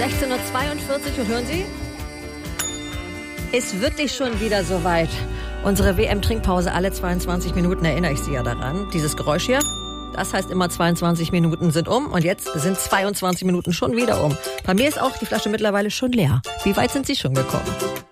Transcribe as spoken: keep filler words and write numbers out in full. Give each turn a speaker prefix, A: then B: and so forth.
A: sechzehn Uhr zweiundvierzig und hören Sie? Ist wirklich schon wieder soweit. Unsere W M-Trinkpause alle zweiundzwanzig Minuten, erinnere ich Sie ja daran. Dieses Geräusch hier, das heißt immer zweiundzwanzig Minuten sind um und jetzt sind zweiundzwanzig Minuten schon wieder um. Bei mir ist auch die Flasche mittlerweile schon leer. Wie weit sind Sie schon gekommen?